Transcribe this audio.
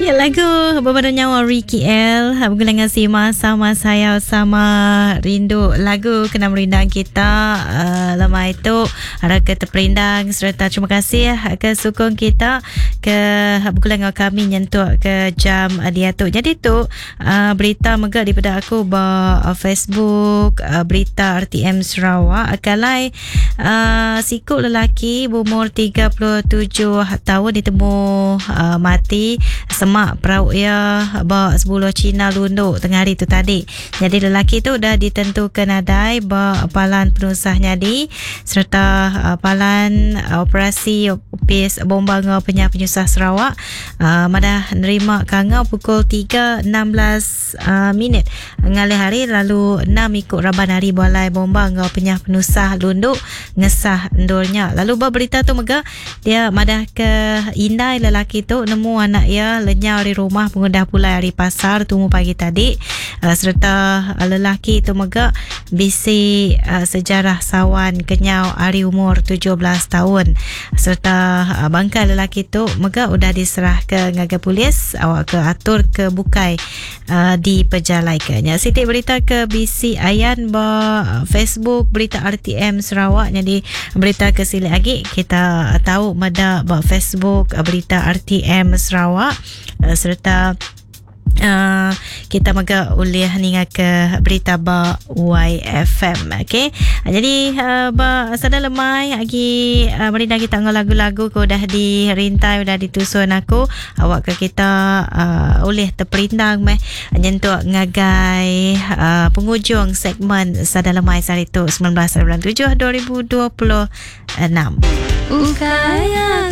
Ya, lagu Berbadu Nyawa Ricky L bergulangan Sima sama saya sama rindu. Lagu kena merindang kita lama itu harap ke terperindang serta terima kasih ke sokong kita ke bergulangan kami nyentuh ke jam dia tu. Jadi tu berita megak daripada aku Facebook berita RTM Sarawak akalai sikut lelaki berumur 37 tahun ditemu mati semak perahu ia bawa sebuah Cina lunduk tengah hari tu tadi. Jadi lelaki tu dah ditentukan adai bawa palan penusah nyadi serta palan operasi opis bomba ngau penyusah Sarawak madah nerima kangau pukul 3.16 minit ngalih hari lalu 6 ikut raban hari balai bomba ngau penusah lunduk ngesah endurnya. Lalu berita tu mega dia madah ke Indai lelaki tu nemu anak ia lenyau di rumah pengundah pulai hari pasar tunggu pagi tadi serta lelaki tu mega bisi sejarah sawan kenyau hari umur 17 tahun serta bangkai lelaki tu mega udah diserah ke ngaga polis awak ke atur ke bukai di pejalaikannya. Siti berita ke BC Ayan Facebook berita RTM Sarawak. Jadi berita ke sini lagi kita tahu mada Facebook berita RTM Sarawak serta kita mega ulih ninga ke berita YFM. Okey. Jadi sada lemai lagi merina kita ngau lagu-lagu ko dah dirintai dah ditusun aku awak ke kita ulih terperindang meh nyentuh ngagai penghujung segmen sada lemai sari tu 1997 2026.